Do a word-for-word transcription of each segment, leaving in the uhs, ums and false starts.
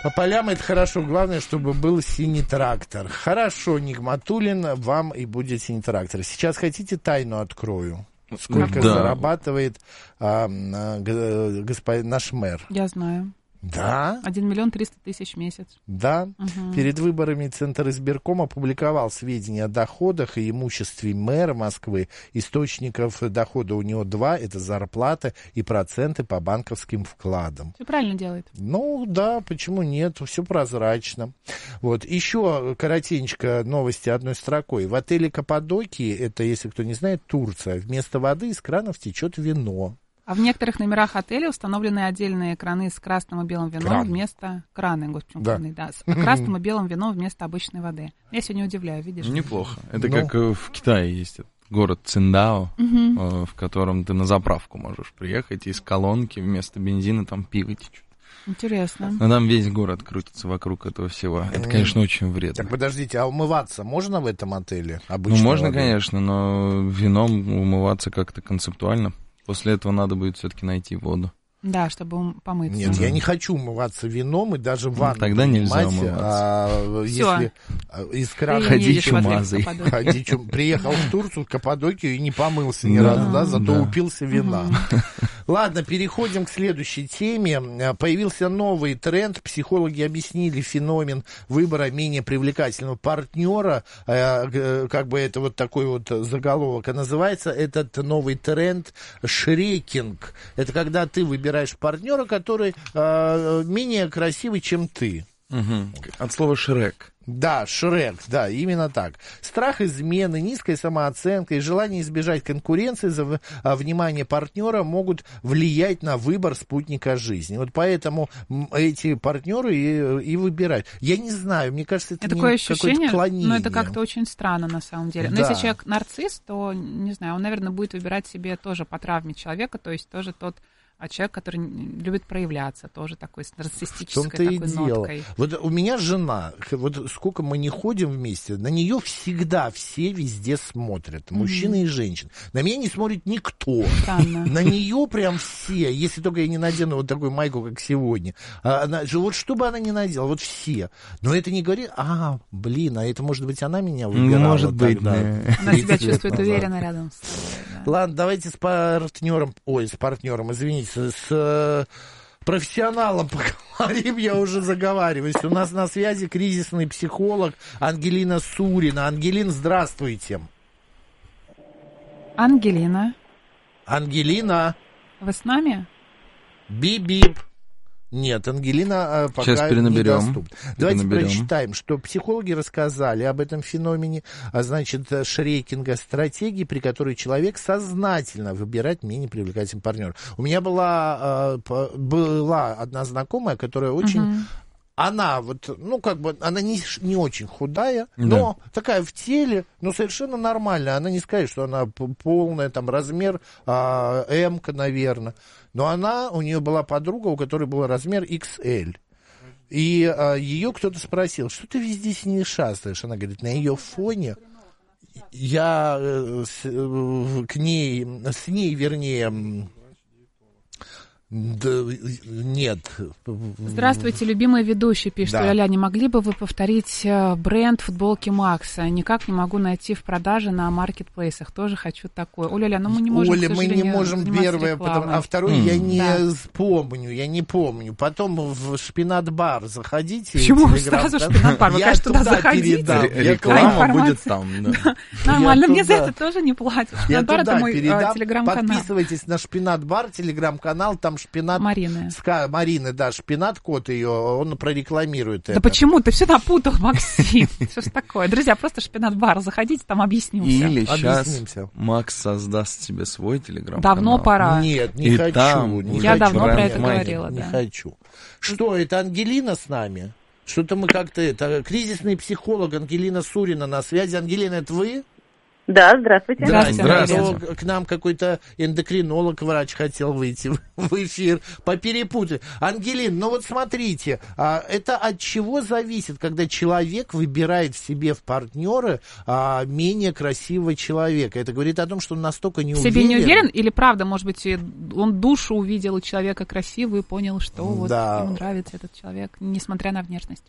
По полям это хорошо. Главное, чтобы был синий трактор. Хорошо, Нигматуллин, вам и будет синий трактор. Сейчас хотите тайну открою? Сколько да. зарабатывает а, господин наш мэр? Я знаю. Да? один миллион триста тысяч в месяц. Да. Угу. Перед Перед выборами Центр избиркома опубликовал сведения о доходах и имуществе мэра Москвы. Источников дохода у него два. Это зарплата и проценты по банковским вкладам. Все правильно делает. Ну, да, почему нет? Все прозрачно. Вот. Еще коротенько новости одной строкой. В отеле Каппадокии, это, если кто не знает, Турция, вместо воды из кранов течет вино. А в некоторых номерах отеля установлены отдельные краны с красным и белым вином Кран. вместо... Краны, господи, Да. краны, да. С красным и белым вином вместо обычной воды. Я сегодня удивляю, видишь? Неплохо. Это Ну. как э, в Китае есть этот город Циндао, Мгм. э, в котором ты на заправку можешь приехать, и из колонки вместо бензина там пиво течет. Интересно. Но там весь город крутится вокруг этого всего. Это, конечно, очень вредно. Так, подождите, а умываться можно в этом отеле? Ну, Обычной можно, водой? конечно, но вином умываться как-то концептуально. После этого надо будет все-таки найти воду. Да, чтобы ум- помыться. Нет, я не хочу умываться вином и даже в ванну тогда нельзя принимать, умываться. а, Всё. если а, из крана... Ты Ходи не едешь в отель чумазый. Каппадокии. Ходи, чум- Приехал в Турцию, в Каппадокию и не помылся ни Да, разу, да, зато да. упился вина. Ладно, переходим к следующей теме. Появился новый тренд. Психологи объяснили феномен выбора менее привлекательного партнера. Э, г- Как бы это вот такой вот заголовок. А называется этот новый тренд шрекинг. Это когда ты выбираешь партнера, который э, менее красивый, чем ты. Мгм. От слова «шрек». Да, Шрек, да, именно так. Страх измены, низкая самооценка и желание избежать конкуренции за в- а, внимание партнера могут влиять на выбор спутника жизни. Вот поэтому м, эти партнеры и, и выбирают. Я не знаю, мне кажется, это Это не такое какое-то ощущение, клонение. но это как-то очень странно на самом деле. Но Да. если человек нарцисс, то, не знаю, он, наверное, будет выбирать себе тоже по травме человека, то есть тоже тот а человек, который любит проявляться, тоже такой с В нарциссической том-то и такой дело. ноткой. Вот у меня жена, вот сколько мы не ходим вместе, на нее всегда все везде смотрят, мужчины и женщины. На меня не смотрит никто. Странно. На нее прям все, если только я не надену вот такую майку, как сегодня. А она, же вот что бы она ни надела, вот все. Но это не говорит, а, блин, а это может быть она меня выбирала Может быть, тогда, да. Она себя тридцать лет чувствует назад. уверенно рядом с тобой. Да. Ладно, давайте с партнером, ой, с партнером, извините, с э, профессионалом поговорим, я уже заговариваюсь. У нас на связи кризисный психолог Ангелина Сурина. Ангелина, здравствуйте. Ангелина, Ангелина, вы с нами? бип-бип. Нет, Ангелина а, пока Сейчас перенаберем. недоступна. Давайте Перенаберем. прочитаем, что психологи рассказали об этом феномене, а значит, шрекинга, стратегии, при которой человек сознательно выбирает менее привлекательный партнер. У меня была, а, по- была одна знакомая, которая очень... Мгм. Она вот, ну, как бы, она не, ш- не очень худая, но такая в теле, но совершенно нормальная. Она не скажет, что она п- полная, там, размер а, М-ка, наверное. Но она, у нее была подруга, у которой был размер икс эль. И а, ее кто-то спросил, что ты везде с ней шастаешь? Она говорит, на ее фоне я э, с, э, к ней, с ней, вернее... м, да, нет. Здравствуйте, любимый ведущий, пишет Да. Оля, не могли бы вы повторить э, бренд футболки Макса? Никак не могу найти в продаже на маркетплейсах. Тоже хочу такой. Оля, ну мы не можем, Оля, к мы не сожалению, можем заниматься первое, рекламой. потому- а второе М. я не Да. помню, я не помню. Потом в шпинат-бар заходите. Почему вы телеграм- сразу шпинат-бар? Вы, Я конечно, туда туда заходите. передам. Ре- Я Реклама информация. будет там, да. Нормально, мне за туда. это тоже не платят. Я Шпинат-бар — это туда мой э, передам. телеграм-канал. Подписывайтесь на шпинат-бар, телеграм-канал, там шпинат... Марины. Ска- Марины, да, шпинат, кот ее, он прорекламирует Да это. почему? Ты все напутал, Максим. Что ж такое? Друзья, просто шпинат-бар. Заходите, там объясню всё. Или сейчас Объяснимся. Макс создаст себе свой телеграм-канал. Давно пора. Нет, не И хочу. там не уже Я хочу. давно про бренд это Майки. говорила, Не да. хочу. Что, это Ангелина с нами? Что-то мы как-то это... Кризисный психолог Ангелина Сурина на связи. Ангелина, это вы? Да, здравствуйте. Здравствуйте. Здравствуйте. Здравствуйте. К нам какой-то эндокринолог, врач хотел выйти в эфир, поперепутать. Ангелин, ну вот смотрите, это от чего зависит, когда человек выбирает в себе в партнеры менее красивого человека? Это говорит о том, что он настолько не в уверен. себе не уверен? Или правда, может быть, он душу увидел у человека красивую и понял, что вот Да. ему нравится этот человек, несмотря на внешность?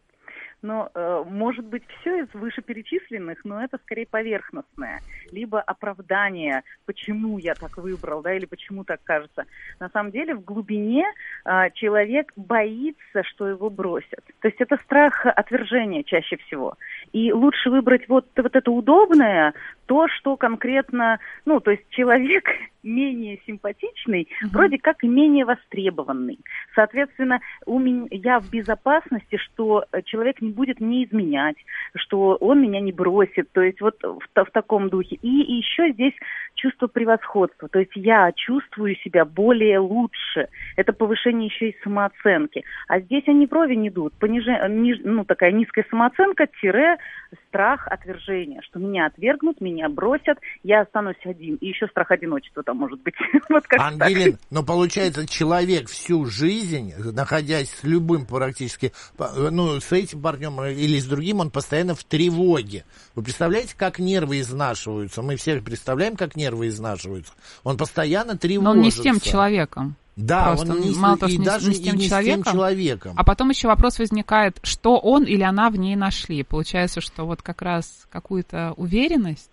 Но, э, может быть, все из вышеперечисленных, но это скорее поверхностное. Либо оправдание, почему я так выбрал, да, или почему так кажется. На самом деле, в глубине э, человек боится, что его бросят. То есть это страх отвержения чаще всего. И лучше выбрать вот, вот это удобное, то, что конкретно, ну, то есть человек менее симпатичный, mm-hmm. вроде как и менее востребованный. Соответственно, у меня, я в безопасности, что человек не будет мне изменять, что он меня не бросит, то есть вот в, в таком духе. И еще здесь чувство превосходства, то есть я чувствую себя более лучше. Это повышение еще и самооценки. А здесь они вровень идут. Понижение, ниж, ну, такая низкая самооценка, тире, страх отвержения, что меня отвергнут, меня бросят, я останусь один. И еще страх одиночества там может быть. Вот как Ангелин, так. но получается, человек всю жизнь, находясь с любым практически, ну, с этим партнером или с другим, он постоянно в тревоге. Вы представляете, как нервы изнашиваются? Мы все представляем, как нервы изнашиваются. Он постоянно тревожится. Но он не с тем человеком. Да, Просто он не, мало того, и что даже не с тем, и не человеком, с тем человеком. А потом еще вопрос возникает, что он или она в ней нашли. Получается, что вот как раз какую-то уверенность.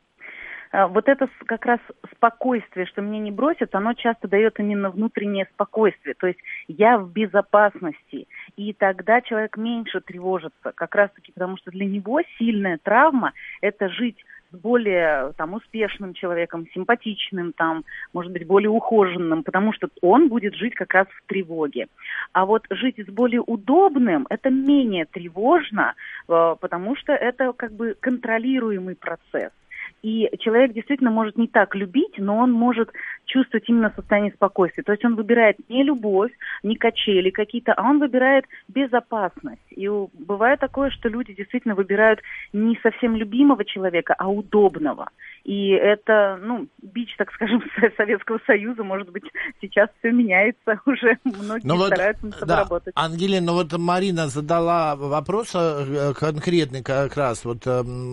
Вот это как раз спокойствие, что меня не бросят, оно часто дает именно внутреннее спокойствие. То есть я в безопасности, и тогда человек меньше тревожится. Как раз-таки потому, что для него сильная травма – это жить с более там, успешным человеком, симпатичным, там, может быть, более ухоженным, потому что он будет жить как раз в тревоге. А вот жить с более удобным – это менее тревожно, потому что это как бы контролируемый процесс. И человек действительно может не так любить, но он может чувствовать именно состояние спокойствия. То есть он выбирает не любовь, не качели какие-то, а он выбирает безопасность. И бывает такое, что люди действительно выбирают не совсем любимого человека, а удобного. И это, ну, бич, так скажем, Советского Союза, может быть, сейчас все меняется, уже многие но стараются вот, над собой да, работать. Ангелина, ну вот Марина задала вопрос конкретный как раз, вот...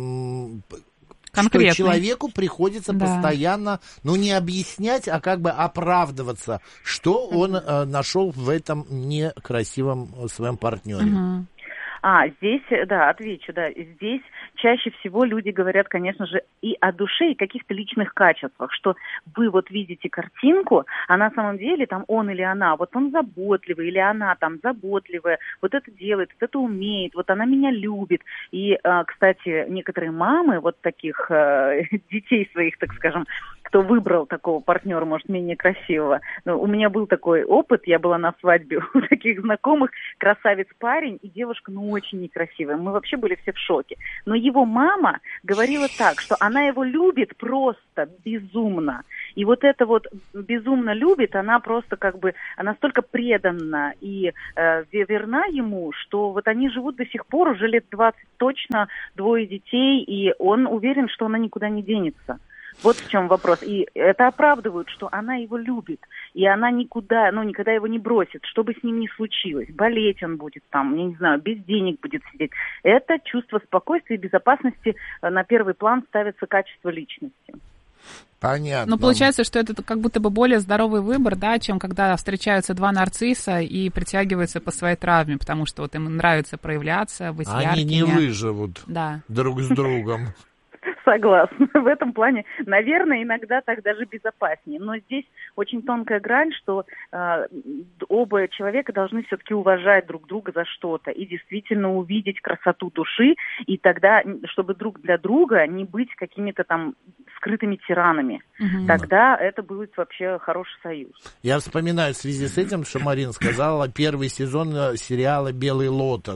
Конкретный. Что человеку приходится да. постоянно, ну, не объяснять, а как бы оправдываться, что он э, нашел в этом некрасивом своем партнере. Uh-huh. А, здесь, да, отвечу, да, здесь чаще всего люди говорят, конечно же, и о душе, и каких-то личных качествах, что вы вот видите картинку, а на самом деле там он или она, вот он заботливый, или она там заботливая, вот это делает, вот это умеет, вот она меня любит. И, кстати, некоторые мамы вот таких детей своих, так скажем, кто выбрал такого партнера, может, менее красивого. Но у меня был такой опыт, я была на свадьбе у таких знакомых, красавец парень, и девушка, ну, очень некрасивая. Мы вообще были все в шоке. Но его мама говорила так, что она его любит просто безумно. И вот это вот безумно любит, она просто как бы, она настолько предана и э, верна ему, что вот они живут до сих пор, уже лет двадцать точно, двое детей, и он уверен, что она никуда не денется. Вот в чем вопрос. И это оправдывают, что она его любит. И она никуда, ну, никогда его не бросит, что бы с ним ни случилось. Болеть он будет там, я не знаю, без денег будет сидеть. Это чувство спокойствия и безопасности на первый план ставится качество личности. Понятно. Но получается, что это как будто бы более здоровый выбор, да, чем когда встречаются два нарцисса и притягиваются по своей травме, потому что вот им нравится проявляться, быть Они яркими. не выживут да. друг с другом. Согласна. В этом плане, наверное, иногда так даже безопаснее. Но здесь очень тонкая грань, что э, оба человека должны все-таки уважать друг друга за что-то и действительно увидеть красоту души, и тогда, чтобы друг для друга не быть какими-то там скрытыми тиранами. Угу. Тогда это будет вообще хороший союз. Я вспоминаю в связи с этим, что Марина сказала, первый сезон сериала «Белый лотос».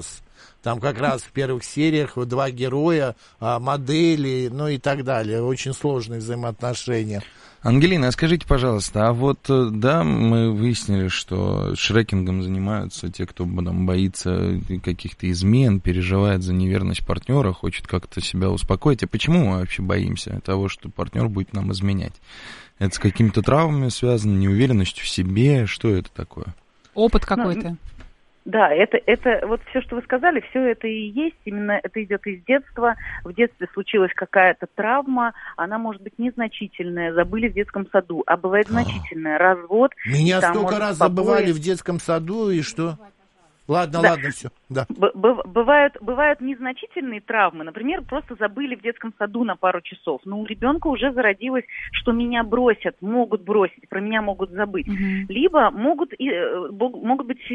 Там как раз в первых сериях два героя, модели, ну и так далее. Очень сложные взаимоотношения. Ангелина, а скажите, пожалуйста, а вот, да, мы выяснили, что шрекингом занимаются те, кто там боится каких-то измен, переживает за неверность партнера, хочет как-то себя успокоить. А почему мы вообще боимся того, что партнер будет нам изменять? Это с какими-то травмами связано, неуверенностью в себе? Что это такое? Опыт какой-то. Ну, да, это, это вот все, что вы сказали, все это и есть, именно это идет из детства. В детстве случилась какая-то травма, она может быть незначительная, забыли в детском саду, а бывает значительная, развод. Меня там, столько может, раз побои. забывали в детском саду, и что? Ладно, да. ладно, все. Да. Бывают, бывают незначительные травмы. Например, просто забыли в детском саду на пару часов. Но у ребенка уже зародилось, что меня бросят, могут бросить, про меня могут забыть. Mm-hmm. Либо могут, могут быть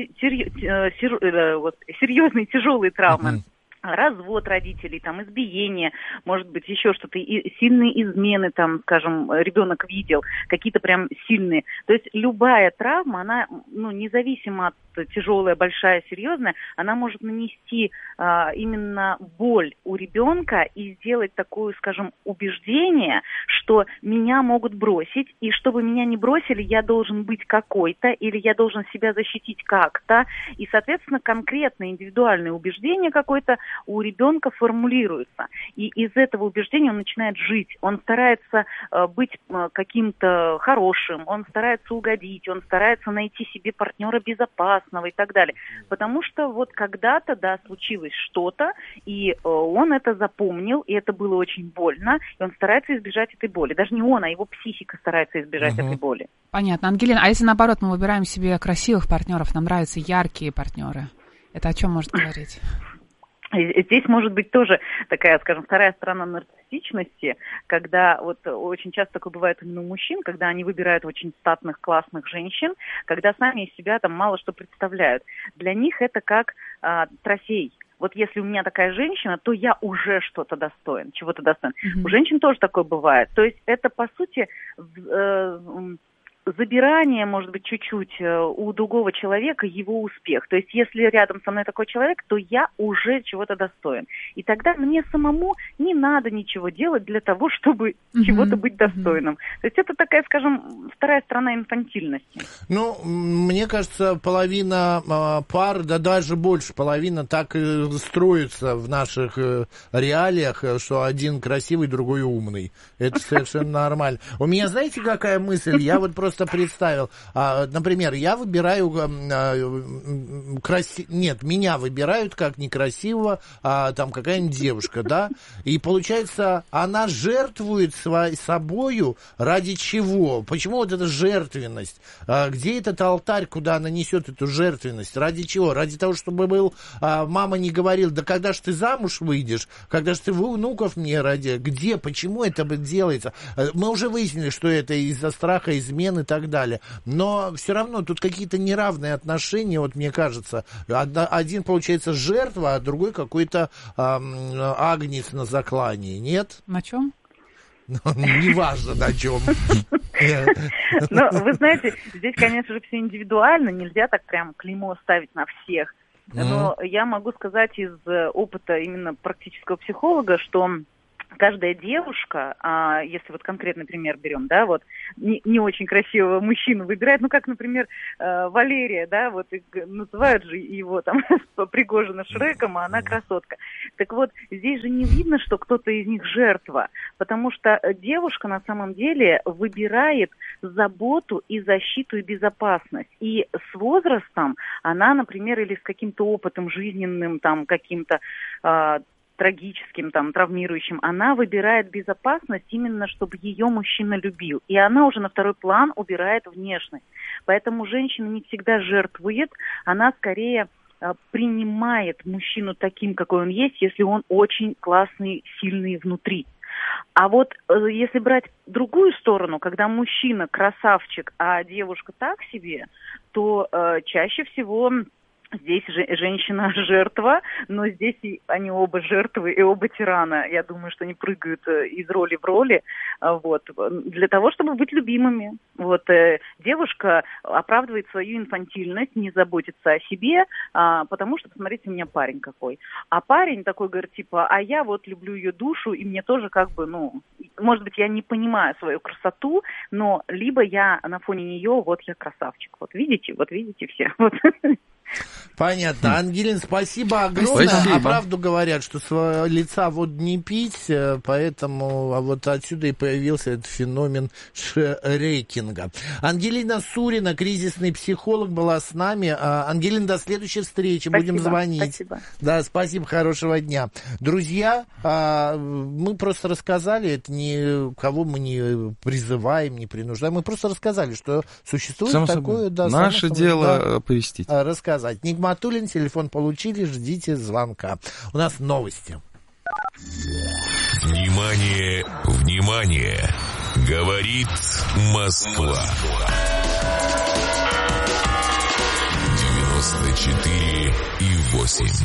серьезные, тяжелые травмы. Mm-hmm. Развод родителей, там, избиение, может быть, еще что-то, и сильные измены, там, скажем, ребенок видел, какие-то прям сильные. То есть любая травма, она, ну, независимо от тяжелая, большая, серьезная, она может нанести а, именно боль у ребенка и сделать такое, скажем, убеждение, что меня могут бросить, и чтобы меня не бросили, я должен быть какой-то, или я должен себя защитить как-то, и, соответственно, конкретное индивидуальное убеждение какое-то у ребенка формулируется. И из этого убеждения он начинает жить. Он старается э, быть э, каким-то хорошим, он старается угодить, он старается найти себе партнера безопасного и так далее. Потому что вот когда-то, да, случилось что-то, и э, он это запомнил, и это было очень больно, и он старается избежать этой боли. Даже не он, а его психика старается избежать угу. этой боли. Понятно. Ангелина, а если наоборот мы выбираем себе красивых партнеров, нам нравятся яркие партнеры, это о чем может говорить? Здесь может быть тоже такая, скажем, вторая сторона нарциссичности, когда вот очень часто такое бывает именно у мужчин, когда они выбирают очень статных, классных женщин, когда сами из себя там мало что представляют. Для них это как а, трофей. Вот если у меня такая женщина, то я уже что-то достоин, чего-то достоин. Mm-hmm. У женщин тоже такое бывает. То есть это, по сути, э, забирание, может быть, чуть-чуть у другого человека его успех. То есть, если рядом со мной такой человек, то я уже чего-то достоин. И тогда мне самому не надо ничего делать для того, чтобы mm-hmm. чего-то быть достойным. Mm-hmm. То есть, это такая, скажем, вторая сторона инфантильности. Ну, мне кажется, половина э, пар, да даже больше половина так и строится в наших э, реалиях, что один красивый, другой умный. Это совершенно нормально. У меня, знаете, какая мысль? Я вот просто представил, а, например, я выбираю а, краси... нет, меня выбирают как некрасивого, а, там какая-нибудь девушка, да, и получается, она жертвует своей, собою ради чего? Почему вот эта жертвенность? А, где этот алтарь, куда она несет эту жертвенность? Ради чего? Ради того, чтобы был, а, мама не говорила, да когда ж ты замуж выйдешь, когда ж ты внуков мне ради, где, почему это делается? Мы уже выяснили, что это из-за страха измены и так далее. Но все равно тут какие-то неравные отношения, вот мне кажется. Один, получается, жертва, а другой какой-то эм, агнец на заклании. Нет? На чем? Неважно, на чем. Ну, вы знаете, здесь, конечно же, все индивидуально. Нельзя так прям клеймо ставить на всех. Но я могу сказать из опыта именно практического психолога, что каждая девушка, а, если вот конкретный пример берем, да, вот не, не очень красивого мужчину выбирает, ну как, например, э, Валерия, да, вот и, называют же его там Пригожина Шреком, а она красотка. Так вот, здесь же не видно, что кто-то из них жертва, потому что девушка на самом деле выбирает заботу и защиту и безопасность. И с возрастом она, например, или с каким-то опытом жизненным, там, каким-то э, трагическим, там, травмирующим, она выбирает безопасность именно, чтобы ее мужчина любил. И она уже на второй план убирает внешность. Поэтому женщина не всегда жертвует, она скорее а, принимает мужчину таким, какой он есть, если он очень классный, сильный внутри. А вот если брать другую сторону, когда мужчина красавчик, а девушка так себе, то э, чаще всего Здесь же женщина жертва, но здесь и они оба жертвы и оба тирана. Я думаю, что они прыгают из роли в роли, вот, для того, чтобы быть любимыми. Вот, девушка оправдывает свою инфантильность, не заботится о себе, потому что, посмотрите, у меня парень какой. А парень такой говорит, типа, а я вот люблю ее душу, и мне тоже как бы, ну, может быть, я не понимаю свою красоту, но либо я на фоне нее, вот я красавчик. Вот видите, вот видите все. Вот. Понятно. Ангелина, спасибо огромное. Спасибо. А правду говорят, что с лица вот не пить, поэтому а вот отсюда и появился этот феномен шрекинга. Ангелина Сурина, кризисный психолог, была с нами. Ангелина, до следующей встречи. Спасибо. Будем звонить. Спасибо. Да, спасибо, хорошего дня. Друзья, мы просто рассказали, это не кого мы не призываем, не принуждаем, мы просто рассказали, что существует само такое... Собой. Да, Наше само дело собой, да, оповестить. Рассказать. Нигматуллин, телефон получили, ждите звонка. У нас новости. Внимание, внимание! Говорит Москва. девяносто четыре и восемь.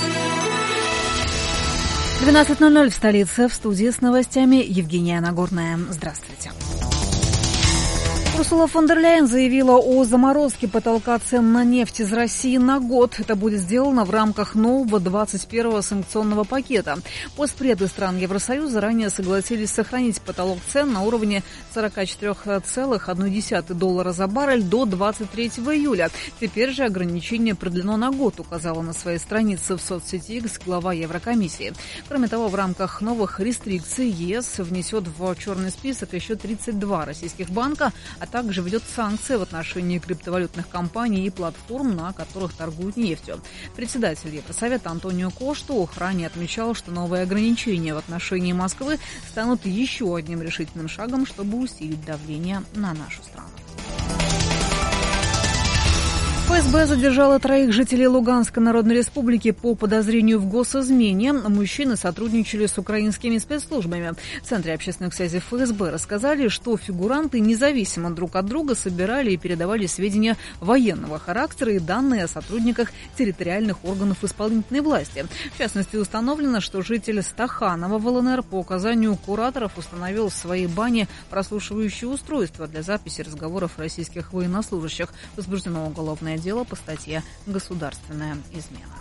двенадцать ноль ноль в столице. В студии с новостями Евгения Нагорная. Здравствуйте. Урсула фон дер Ляйен заявила о заморозке потолка цен на нефть из России на год. Это будет сделано в рамках нового двадцать первого санкционного пакета. Постпреды стран Евросоюза ранее согласились сохранить потолок цен на уровне сорок четыре целых одна десятая доллара за баррель до двадцать третьего июля. Теперь же ограничение продлено на год, указала на своей странице в соцсети X глава Еврокомиссии. Кроме того, в рамках новых рестрикций ЕС внесет в черный список еще тридцать два российских банка, а также введет санкции в отношении криптовалютных компаний и платформ, на которых торгуют нефтью. Председатель Евросовета Антонио Кошту ранее отмечал, что новые ограничения в отношении Москвы станут еще одним решительным шагом, чтобы усилить давление на нашу страну. ФСБ задержала троих жителей Луганской Народной Республики по подозрению в госизмене. Мужчины сотрудничали с украинскими спецслужбами. В Центре общественных связей ФСБ рассказали, что фигуранты независимо друг от друга собирали и передавали сведения военного характера и данные о сотрудниках территориальных органов исполнительной власти. В частности, установлено, что житель Стаханова в ЛНР по указанию кураторов установил в своей бане прослушивающее устройство для записи разговоров российских военнослужащих. Возбуждено уголовное дело по статье «Государственная измена».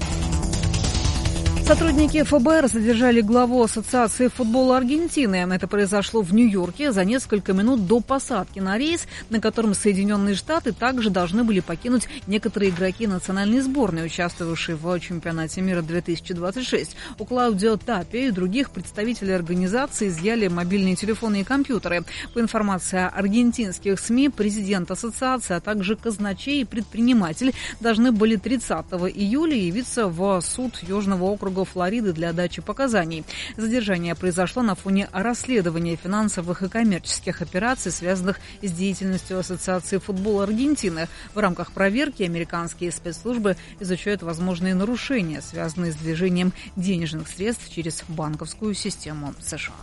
Сотрудники ФБР задержали главу Ассоциации футбола Аргентины. Это произошло в Нью-Йорке за несколько минут до посадки на рейс, на котором Соединенные Штаты также должны были покинуть некоторые игроки национальной сборной, участвовавшие в чемпионате мира две тысячи двадцать шесть. У Клаудио Тапи и других представителей организации изъяли мобильные телефоны и компьютеры. По информации аргентинских СМИ, президент ассоциации, а также казначей и предприниматель должны были тридцатого июля явиться в суд Южного округа Флориды для дачи показаний. Задержание произошло на фоне расследования финансовых и коммерческих операций, связанных с деятельностью Ассоциации футбола Аргентины. В рамках проверки американские спецслужбы изучают возможные нарушения, связанные с движением денежных средств через банковскую систему США.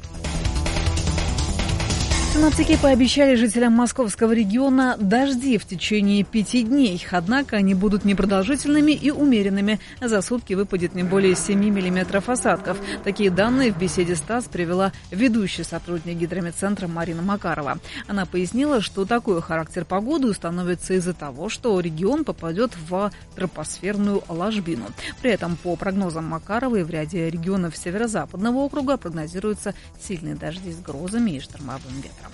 Синоптики пообещали жителям московского региона дожди в течение пяти дней. Однако они будут непродолжительными и умеренными. За сутки выпадет не более семи миллиметров осадков. Такие данные в беседе с ТАСС привела ведущий сотрудник гидрометцентра Марина Макарова. Она пояснила, что такой характер погоды установится из-за того, что регион попадет в тропосферную ложбину. При этом, по прогнозам Макаровой, в ряде регионов северо-западного округа прогнозируются сильные дожди с грозами и штормовым ветром.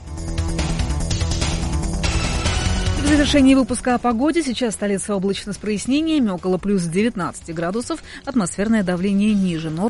В завершении выпуска о погоде. Сейчас столица облачно с прояснениями, около плюс девятнадцати градусов. Атмосферное давление ниже нормы.